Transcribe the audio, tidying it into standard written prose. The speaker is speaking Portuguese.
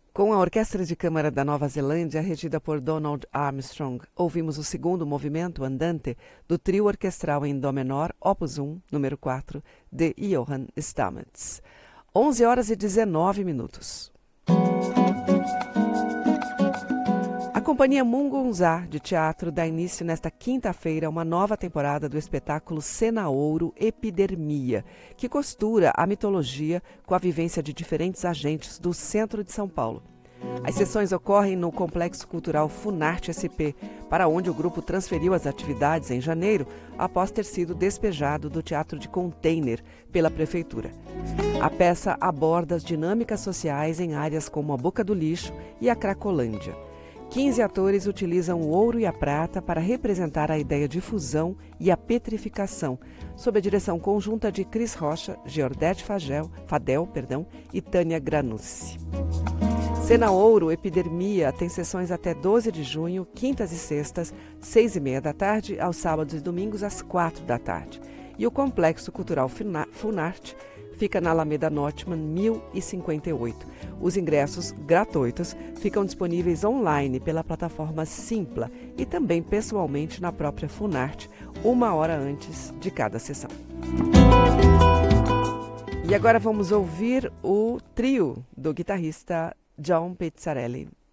Com a Orquestra de Câmara da Nova Zelândia, regida por Donald Armstrong, ouvimos o segundo movimento, Andante, do trio orquestral em Dó menor, Opus 1, número 4, de Johann Stamitz. 11 horas e 19 minutos. A Companhia Mungunzá de Teatro dá início nesta quinta-feira a uma nova temporada do espetáculo Cena Ouro Epidermia, que costura a mitologia com a vivência de diferentes agentes do centro de São Paulo. As sessões ocorrem no Complexo Cultural Funarte SP, para onde o grupo transferiu as atividades em janeiro, após ter sido despejado do Teatro de Container pela Prefeitura. A peça aborda as dinâmicas sociais em áreas como a Boca do Lixo e a Cracolândia. 15 atores utilizam o ouro e a prata para representar a ideia de fusão e a petrificação, sob a direção conjunta de Cris Rocha, Geordete Fadel e Tânia Granucci. Cena Ouro Epidermia tem sessões até 12 de junho, quintas e sextas, 6h30 da tarde, aos sábados e domingos, às 4 da tarde. E o Complexo Cultural Funarte fica na Alameda Notman, 1058. Os ingressos gratuitos ficam disponíveis online pela plataforma Simpla e também pessoalmente na própria Funarte, 1 hora antes de cada sessão. E agora vamos ouvir o trio do guitarrista John Pizzarelli.